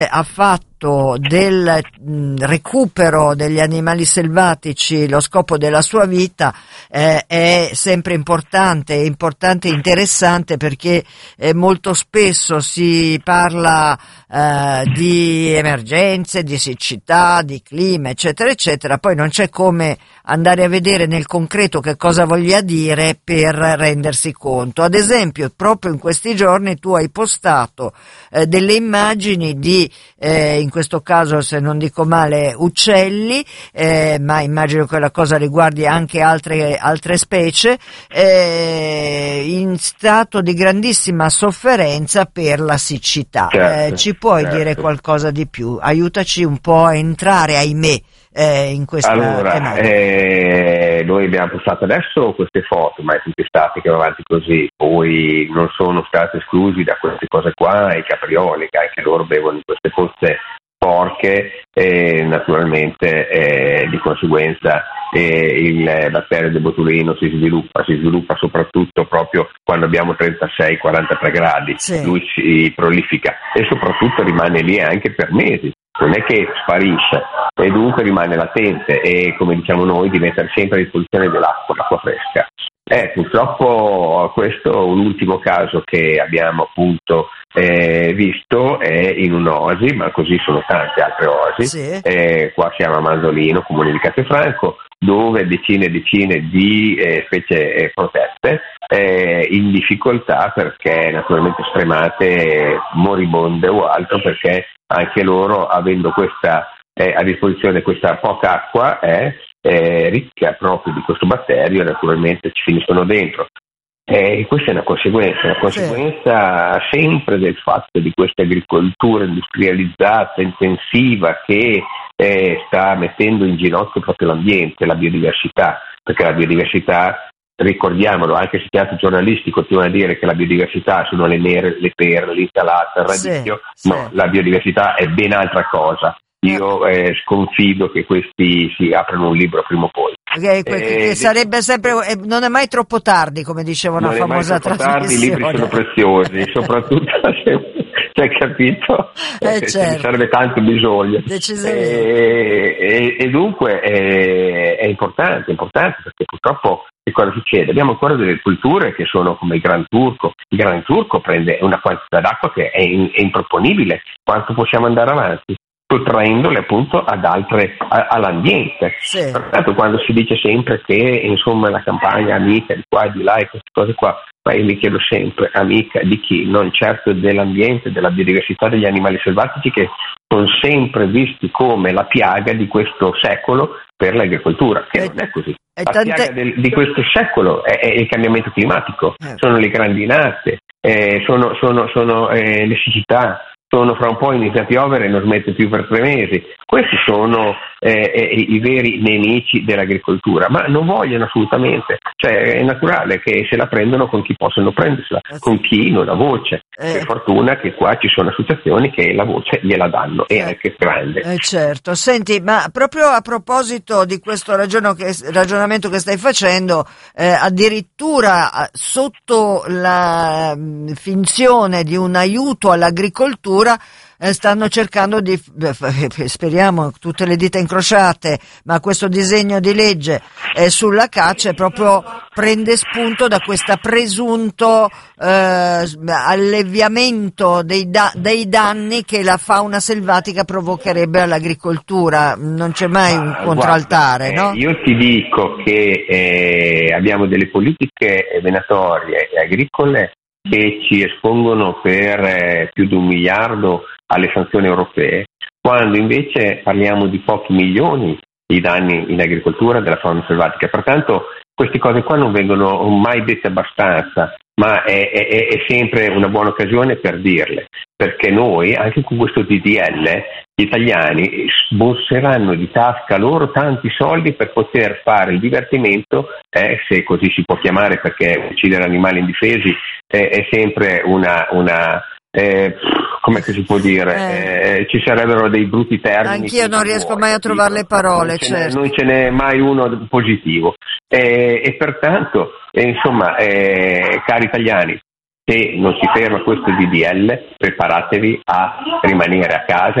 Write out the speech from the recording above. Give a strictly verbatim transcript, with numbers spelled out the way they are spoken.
ha fatto del mh, recupero degli animali selvatici lo scopo della sua vita, eh, è sempre importante, è importante e interessante, perché eh, molto spesso si parla eh, di emergenze, di siccità, di clima, eccetera, eccetera, poi non c'è come andare a vedere nel concreto che cosa voglia dire per rendersi conto. Ad esempio, proprio in questi giorni tu hai postato eh, delle immagini di Eh, in questo caso, se non dico male, uccelli, eh, ma immagino che la cosa riguardi anche altre, altre specie, eh, in stato di grandissima sofferenza per la siccità. Certo, Eh, ci puoi certo. dire qualcosa di più? Aiutaci un po' a entrare, ahimè, eh, in questa Allora, tematica. eh, noi abbiamo postato adesso queste foto, ma è tutte estate che va avanti così, poi non sono stati esclusi da queste cose qua i caprioli, che anche loro bevono in queste pozze porche, e naturalmente eh, di conseguenza eh, il batterio del botulino si sviluppa, si sviluppa soprattutto proprio quando abbiamo trentasei quarantatré gradi, Sì. lui si prolifica e soprattutto rimane lì anche per mesi. Non è che sparisce e dunque rimane latente e, come diciamo noi, diventa sempre a disposizione dell'acqua, l'acqua fresca. Eh, purtroppo questo è un ultimo caso che abbiamo appunto eh, visto è in un'oasi, ma così sono tante altre oasi. Sì. Eh, qua siamo a Manzolino, comune di Castelfranco, dove decine e decine di eh, specie eh, protette eh, in difficoltà perché naturalmente stremate, moribonde o altro, perché anche loro, avendo questa eh, a disposizione questa poca acqua, è eh, ricca proprio di questo batterio, naturalmente ci finiscono dentro. E questa è una conseguenza, una conseguenza sì. sempre del fatto di questa agricoltura industrializzata, intensiva, che eh, sta mettendo in ginocchio proprio l'ambiente, la biodiversità, perché la biodiversità, ricordiamolo, anche se tanti giornalisti continuano a dire che la biodiversità sono le mere, le pere, l'insalata, il radicchio, sì, no, sì. la biodiversità è ben altra cosa. Io eh, sconfido che questi si aprano un libro prima o poi. Che, che, che Eh, sarebbe sempre, eh, non è mai troppo tardi, come diceva una non famosa è mai troppo tardi, i trasmissione. libri sono preziosi, soprattutto se hai capito, Eh, eh, certo. ce ne sarebbe tanto bisogno. Decisamente. E, e, e dunque è, è importante, è importante perché purtroppo che cosa succede? Abbiamo ancora delle culture che sono come il Gran Turco. Il Gran Turco prende una quantità d'acqua che è, in, è improponibile. Quanto possiamo andare avanti? Sottraendole appunto ad altre, a, all'ambiente. Sì. Pertanto quando si dice sempre che insomma la campagna amica di qua e di là e queste cose qua, ma io mi chiedo sempre, amica di chi? Non certo dell'ambiente, della biodiversità degli animali selvatici, che sono sempre visti come la piaga di questo secolo per l'agricoltura, che e, non è così. tante... La piaga del, di questo secolo è, è il cambiamento climatico, eh. sono le grandinate, eh, sono, sono, sono eh, le siccità, sono fra un po' inizia a piovere e non smette più per tre mesi. Questi sono eh, eh, i veri nemici dell'agricoltura, ma non vogliono assolutamente. Cioè è naturale che se la prendono con chi possono prendersela, eh sì. con chi non ha voce. Eh. Per fortuna che qua ci sono associazioni che la voce gliela danno, eh. e anche grande. Eh certo. Senti, ma proprio a proposito di questo ragiono che, ragionamento che stai facendo, eh, addirittura sotto la mh, finzione di un aiuto all'agricoltura, Eh, stanno cercando di, eh, speriamo tutte le dita incrociate, ma questo disegno di legge eh, sulla caccia proprio prende spunto da questo presunto eh, alleviamento dei, da- dei danni che la fauna selvatica provocherebbe all'agricoltura. Non c'è mai un contraltare, guarda, no? Eh, io ti dico che eh, abbiamo delle politiche venatorie e agricole che ci espongono per eh, più di un miliardo alle sanzioni europee, quando invece parliamo di pochi milioni di danni in agricoltura della fauna selvatica. Pertanto queste cose qua non vengono mai dette abbastanza, ma è, è, è sempre una buona occasione per dirle, perché noi, anche con questo D D L, gli italiani sborseranno di tasca loro tanti soldi per poter fare il divertimento, eh, se così si può chiamare, perché uccidere animali indifesi eh, è sempre una... una eh, come si può dire, eh. Eh, ci sarebbero dei brutti termini. Anch'io non riesco vuoi, mai a trovare le parole, non ce, certo. non ce n'è mai uno positivo, eh, e pertanto eh, insomma eh, cari italiani, se non si ferma questo D D L preparatevi a rimanere a casa